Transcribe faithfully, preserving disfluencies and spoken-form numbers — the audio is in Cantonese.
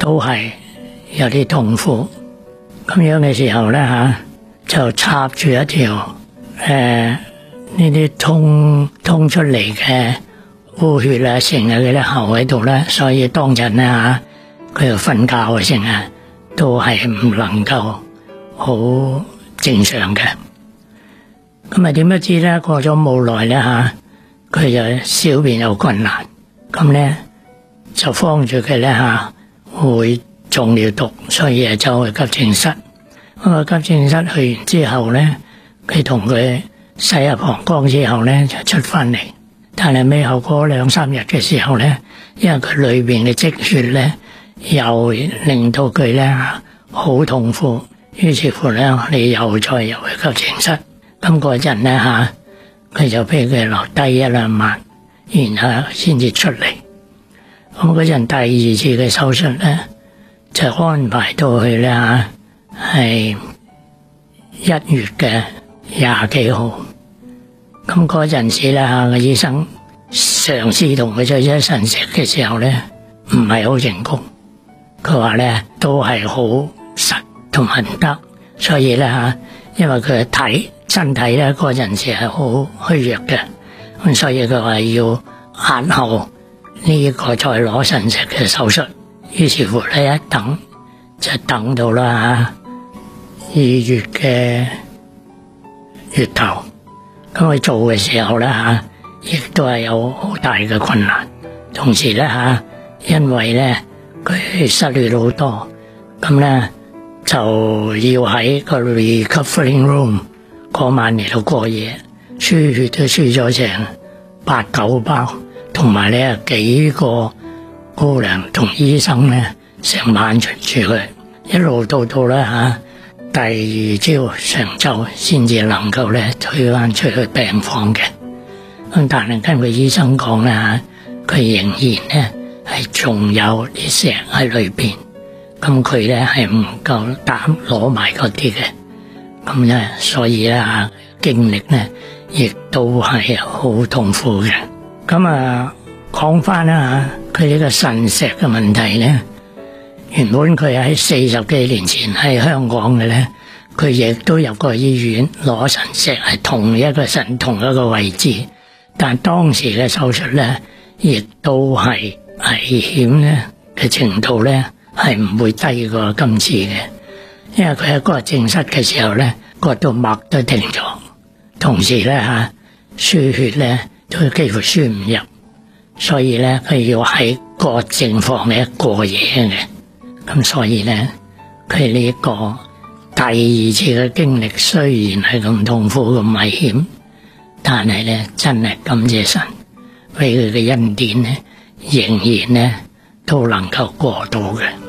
都係有啲痛苦。咁樣嘅時候咧嚇，就插住一條誒呢啲通通出嚟嘅污血啊，成日嗰啲喉喺度咧，所以當陣咧嚇，佢又瞓覺嘅成日都係唔能夠好正常嘅。咁啊點不知咧，過咗冇耐咧嚇，佢就小便有困難，咁咧就慌住佢咧嚇會中了毒，所以就走去急症室。咁啊急症室去完之後咧，佢同佢洗下膀胱之後咧就出翻嚟，但係尾後過兩三日嘅時候咧，因為佢裏邊嘅積血咧又令到佢咧好痛苦，於是乎咧你又再入去急症室。咁嗰陣咧嚇，佢就俾佢留低一兩晚，然後先至出嚟。咁嗰陣第二次嘅手術咧，就安排到去咧嚇，係一月嘅廿幾號。咁嗰陣時咧嚇，個醫生嘗試同佢做一腎石嘅時候咧，唔係好成功。佢話咧都係好實同埋唔得，所以咧嚇，因為佢嘅體身體咧嗰陣時係好虛弱嘅，咁所以佢話要押後呢個再攞腎石嘅手術。於是乎咧一等就等到啦嚇二月嘅月頭。咁佢做嘅時候咧嚇，亦都係有好大嘅困難。同時咧嚇，因為咧佢失血好多，咁咧就要喺個 recovering room 嗰晚嚟到過夜，輸血都輸咗成八九包，同埋咧幾個姑娘同醫生咧成晚巡住佢，一路到到咧嚇第二朝上晝先至能夠咧推返出去病房嘅。咁但係根據醫生講咧嚇，佢仍然咧係仲有啲石喺裏邊，咁佢咧係唔夠膽攞埋嗰啲嘅。咁咧，所以咧嚇經歷咧，亦都係好痛苦嘅。咁啊，講翻啦嚇，佢呢個腎石嘅問題咧，原本佢喺四十幾年前喺香港嘅咧，佢亦都入過醫院攞腎石，係同一個腎同一個位置，但當時嘅手術咧，亦都係危險咧嘅程度咧，係唔會低過今次嘅。因為佢喺個症室嘅時候咧，嗰度脈都停咗，同時咧嚇輸血咧都幾乎輸唔入，所以咧佢要喺個症房咧過夜嘅。咁所以咧佢呢個第二次嘅經歷雖然係咁痛苦咁危險，但係咧真係感謝神俾佢嘅恩典咧，仍然咧都能夠過到嘅。